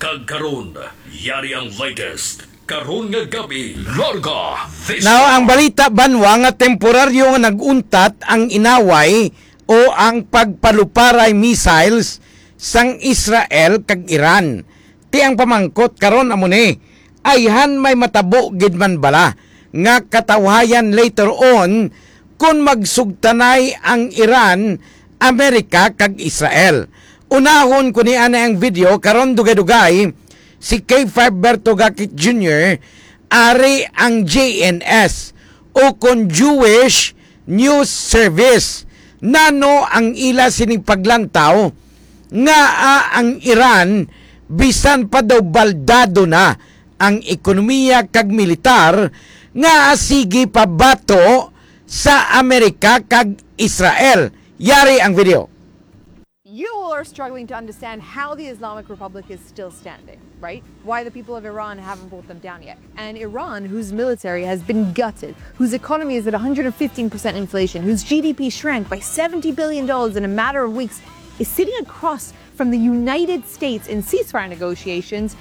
kag karon, yari ang latest. Karon nga gabi, Larga Vista. Now, ang balita banwa nga temporaryo nga naguntat ang inaway o ang pagpaluparay missiles sang Israel kag Iran. Ti ang pamangkot karon amo ni ayhan may matabo gid man bala nga katawhayan later on kung magsugtanay ang Iran, Amerika kag Israel. Unahon ko ni ana ang video karon dugay-dugay si K5 Bertogakit Jr. ari ang JNS o kon Jewish News Service. Nano ang ila sining paglantaw nga ang Iran bisan pa daw baldado na ang ekonomiya kag militar nga sige pa bato sa Amerika kag Israel. Yari ang video. You are struggling to understand how the Islamic Republic is still standing, right? Why the people of Iran haven't brought them down yet. And Iran, whose military has been gutted, whose economy is at 115% inflation, whose GDP shrank by $70 billion in a matter of weeks, is sitting across from the United States in ceasefire negotiations